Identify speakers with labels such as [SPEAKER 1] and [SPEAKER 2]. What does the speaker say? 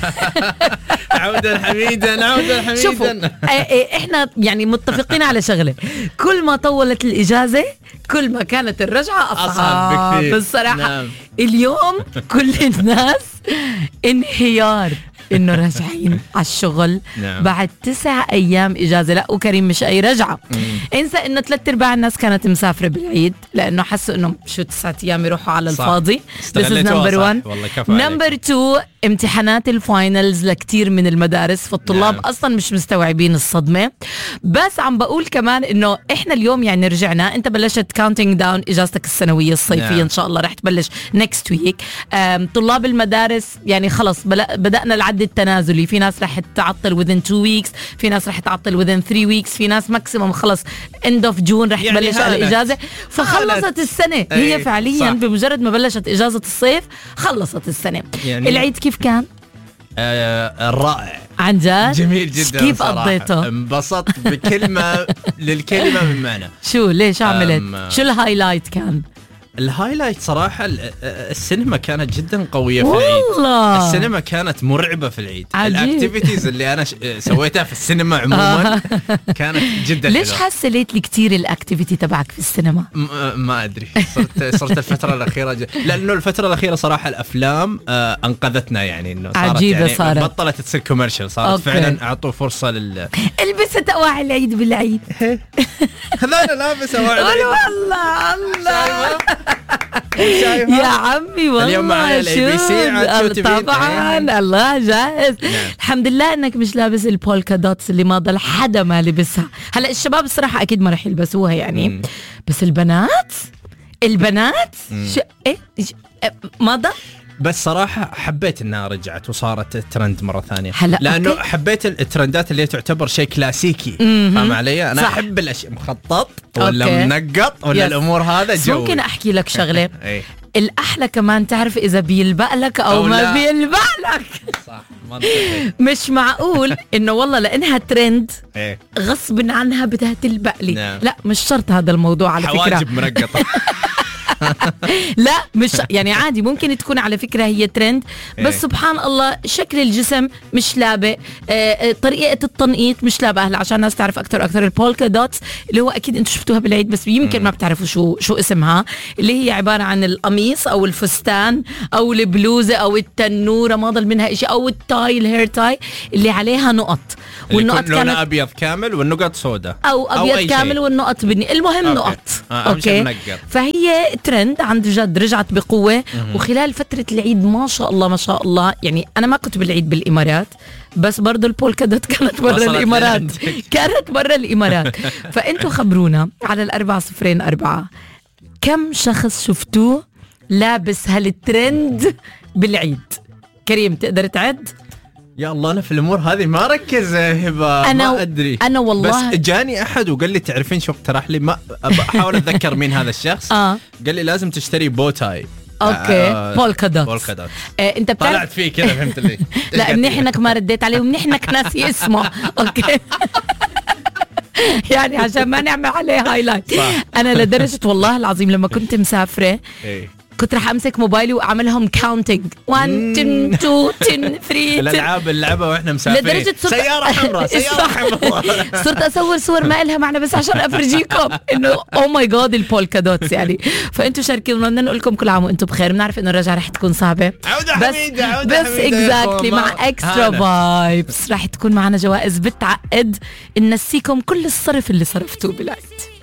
[SPEAKER 1] عودا حميدا.
[SPEAKER 2] شوفوا احنا يعني متفقين على شغله، كل ما طولت الاجازه كل ما كانت الرجعه اصعب
[SPEAKER 1] بكثير
[SPEAKER 2] بالصراحه.
[SPEAKER 1] نعم.
[SPEAKER 2] اليوم كل الناس انهيار انه راجعين على الشغل
[SPEAKER 1] نعم.
[SPEAKER 2] بعد 9 أيام اجازه. لا وكريم مش اي رجعه، انسى انه 3/4 الناس كانت مسافره بالعيد لانه حسوا انه شو 9 أيام يروحوا على الفاضي. This is number 1. number 2 امتحانات الفاينلز لكتير من المدارس، فالطلاب
[SPEAKER 1] نعم.
[SPEAKER 2] اصلا مش مستوعبين الصدمه. بس عم بقول كمان انه احنا اليوم يعني رجعنا، انت بلشت كاونتينج داون اجازتك السنويه الصيفيه.
[SPEAKER 1] نعم.
[SPEAKER 2] ان شاء الله رح تبلش نيكست ويك. طلاب المدارس يعني خلص بدأنا العد التنازلي، في ناس رح تعطل within 2 weeks، في ناس رح تعطل within 3 weeks، في ناس ماكسيموم خلص end of June رح
[SPEAKER 1] يعني
[SPEAKER 2] تبلش على الإجازة. فخلصت السنة هي فعليا
[SPEAKER 1] صح.
[SPEAKER 2] بمجرد ما بلشت إجازة الصيف خلصت السنة.
[SPEAKER 1] يعني
[SPEAKER 2] العيد كيف كان؟
[SPEAKER 1] رائع
[SPEAKER 2] عن جد
[SPEAKER 1] جميل جدا.
[SPEAKER 2] كيف
[SPEAKER 1] صراحة
[SPEAKER 2] قضيته؟
[SPEAKER 1] انبسطت بكلمة للكلمة من معنى.
[SPEAKER 2] شو ليش عملت؟ شو الهايلايت كان؟
[SPEAKER 1] الهايلايت صراحة السينما كانت جدا قوية في العيد.
[SPEAKER 2] والله
[SPEAKER 1] السينما كانت مرعبة في العيد.
[SPEAKER 2] عجيب.
[SPEAKER 1] الاكتيفيتيز اللي أنا سويتها في السينما عموما كانت جدا
[SPEAKER 2] ليش
[SPEAKER 1] حلوة.
[SPEAKER 2] حسيت لي كتير الاكتيفيتي تبعك في السينما؟
[SPEAKER 1] ما أدري، صرت الفترة الأخيرة لأنه الفترة الأخيرة صراحة الأفلام أنقذتنا، يعني إنه صارت
[SPEAKER 2] عجيبة
[SPEAKER 1] يعني
[SPEAKER 2] صارت.
[SPEAKER 1] بطلت تصير كوميرشال، صارت
[SPEAKER 2] أوكي.
[SPEAKER 1] فعلا أعطوا فرصة
[SPEAKER 2] البست أواعي العيد بالعيد.
[SPEAKER 1] هذا أنا لابس
[SPEAKER 2] قول والله الله يا عمي والله.
[SPEAKER 1] اليوم معايا الABC على شو تبين.
[SPEAKER 2] طبعا الله جاهز. الحمد لله انك مش لابس البولكا دوتس اللي ما ضل حدا ما لبسها. هلا الشباب الصراحه اكيد ما رح يلبسوها يعني بس البنات شو ايه ما ضل.
[SPEAKER 1] بس صراحة حبيت انها رجعت وصارت ترند مرة ثانية، لانه
[SPEAKER 2] أوكي.
[SPEAKER 1] حبيت الترندات اللي تعتبر شيء كلاسيكي. فاهم علي؟ انا احب الاشياء مخطط ولا
[SPEAKER 2] أوكي.
[SPEAKER 1] منقط ولا الامور هذا جو.
[SPEAKER 2] ممكن احكي لك شغله
[SPEAKER 1] ايه
[SPEAKER 2] الاحلى كمان تعرف اذا بيلبق لك او ما بيلبق لك.
[SPEAKER 1] صح منطقي.
[SPEAKER 2] مش معقول انه والله لانها ترند
[SPEAKER 1] ايه
[SPEAKER 2] غصب عنها بدها تلبق لي.
[SPEAKER 1] نعم.
[SPEAKER 2] لا مش شرط هذا الموضوع على فكرة.
[SPEAKER 1] حواجب منقطة.
[SPEAKER 2] لا مش يعني عادي ممكن تكون على فكرة هي ترند بس سبحان الله شكل الجسم مش لابق. طريقة التنقيط مش لابقة. هلا عشان الناس تعرف أكتر البولكا دوتس اللي هو أكيد أنتوا شفتوها بالعيد بس يمكن ما بتعرفوا شو اسمها، اللي هي عبارة عن القميص أو الفستان أو البلوزة أو التنورة ما ضل منها إشي أو التاي الهير تاي اللي عليها نقط
[SPEAKER 1] والنقط كانت أبيض كامل والنقط سوداء
[SPEAKER 2] أو أبيض كامل والنقط بني. المهم أوكي. نقط أوكي. فهي ترند عند جد رجعت بقوة. وخلال فترة العيد ما شاء الله ما شاء الله يعني أنا ما كنت بالعيد بالإمارات بس برضو البولكا دوت كانت برا الإمارات كانت برا الإمارات. فأنتوا خبرونا على 4004 كم شخص شفتوه لابس هالترند بالعيد؟ كريم تقدر تعد؟
[SPEAKER 1] يا الله أنا في الأمور هذه ما ركز هبة. ما أدري
[SPEAKER 2] أنا والله
[SPEAKER 1] بس جاني أحد وقال لي تعرفين شو اقترح لي ما أحاول أتذكر مين هذا الشخص. قال لي لازم تشتري بوتاي.
[SPEAKER 2] اوكي بولكا دوت. انت بتعرف
[SPEAKER 1] طلعت فيه كذا فهمت لي.
[SPEAKER 2] لا منحنك ما رديت عليه ومنحنك ناسي اسمه. اوكي يعني عشان ما نعمل عليه هايلايت. انا لدرجة والله العظيم لما كنت مسافرة كنت رح امسك موبايلي واعملهم كاونتنج 1 2 2 10 3
[SPEAKER 1] الالعاب اللعبه واحنا مسافرين
[SPEAKER 2] لدرجه
[SPEAKER 1] سياره حمراء
[SPEAKER 2] صرت اصور صور ما لها معنى بس عشان افرجيكم انه او ماي جاد البولكا دوتس يعني. فانتوا شاركونا بدنا نقول لكم كل عام وانتم بخير. بنعرف انه الرجعه رح تكون صعبه بس اكزاكتلي مع اكسترا فايبس رح تكون معنا جوائز بتعقد ننسيكم كل الصرف اللي صرفتوه بالعيد.